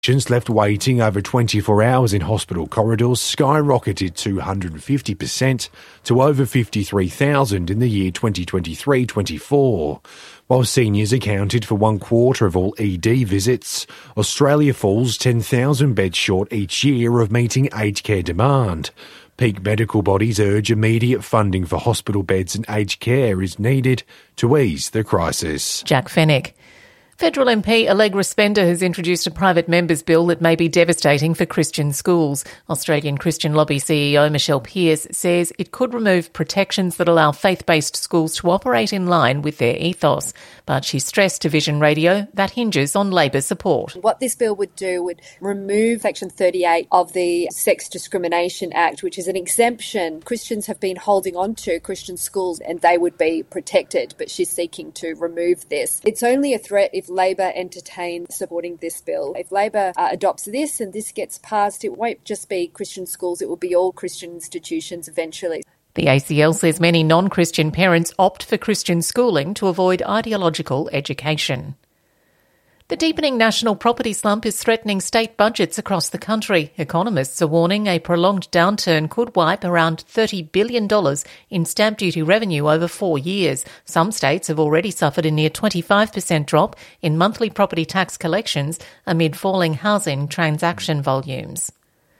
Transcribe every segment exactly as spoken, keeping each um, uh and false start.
Patients left waiting over twenty-four hours in hospital corridors skyrocketed two hundred fifty percent to over fifty-three thousand in the year twenty twenty-three twenty-four. While seniors accounted for one quarter of all E D visits, Australia falls ten thousand beds short each year of meeting aged care demand. Peak medical bodies urge immediate funding for hospital beds and aged care is needed to ease the crisis. Jack Fennick. Federal M P Allegra Spender has introduced a private members bill that may be devastating for Christian schools. Australian Christian Lobby C E O Michelle Pearce says it could remove protections that allow faith-based schools to operate in line with their ethos. But she stressed to Vision Radio that hinges on Labor support. What this bill would do would remove Section thirty-eight of the Sex Discrimination Act, which is an exemption Christians have been holding on to, Christian schools, and they would be protected. But she's seeking to remove this. It's only a threat if Labor entertain supporting this bill. If Labor uh, adopts this and this gets passed, it won't just be Christian schools, it will be all Christian institutions eventually. The A C L says many non-Christian parents opt for Christian schooling to avoid ideological education. The deepening national property slump is threatening state budgets across the country. Economists are warning a prolonged downturn could wipe around thirty billion dollars in stamp duty revenue over four years. Some states have already suffered a near twenty-five percent drop in monthly property tax collections amid falling housing transaction volumes.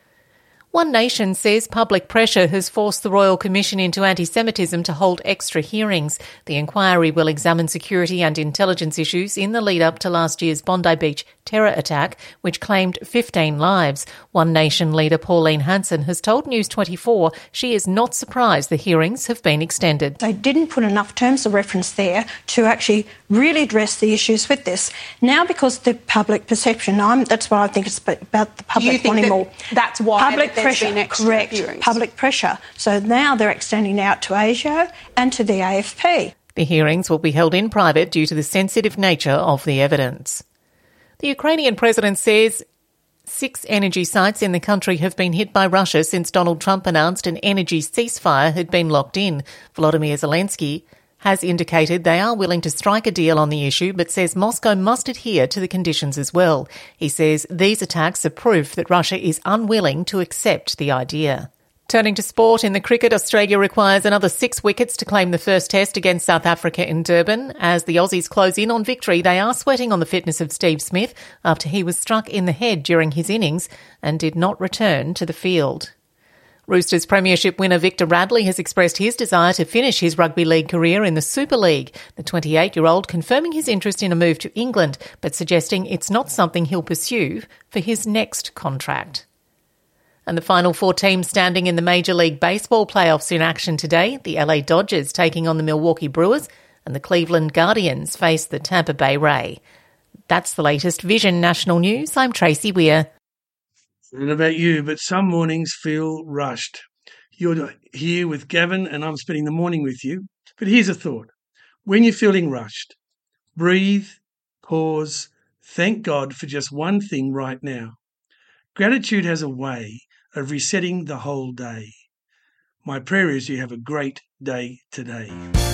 One Nation says public pressure has forced the Royal Commission into Anti-Semitism to hold extra hearings. The inquiry will examine security and intelligence issues in the lead-up to last year's Bondi Beach terror attack, which claimed fifteen lives. One Nation leader Pauline Hanson has told News twenty-four she is not surprised the hearings have been extended. They didn't put enough terms of reference there to actually really address the issues with this. Now, because the public perception, I'm, that's what I think it's about the public wanting more. That's why public pressure, correct, hearings. Public pressure. So now they're extending out to ASIO and to the A F P. The hearings will be held in private due to the sensitive nature of the evidence. The Ukrainian president says six energy sites in the country have been hit by Russia since Donald Trump announced an energy ceasefire had been locked in. Volodymyr Zelensky has indicated they are willing to strike a deal on the issue, but says Moscow must adhere to the conditions as well. He says these attacks are proof that Russia is unwilling to accept the idea. Turning to sport, in the cricket, Australia requires another six wickets to claim the first test against South Africa in Durban. As the Aussies close in on victory, they are sweating on the fitness of Steve Smith after he was struck in the head during his innings and did not return to the field. Roosters premiership winner Victor Radley has expressed his desire to finish his rugby league career in the Super League. The twenty-eight-year-old confirming his interest in a move to England, but suggesting it's not something he'll pursue for his next contract. And the final four teams standing in the Major League Baseball playoffs in action today. The L A Dodgers taking on the Milwaukee Brewers and the Cleveland Guardians face the Tampa Bay Rays. That's the latest Vision National News. I'm Tracy Weir. I don't know about you, but some mornings feel rushed. You're here with Gavin and I'm spending the morning with you. But here's a thought. When you're feeling rushed, breathe, pause, thank God for just one thing right now. Gratitude has a way of resetting the whole day. My prayer is you have a great day today.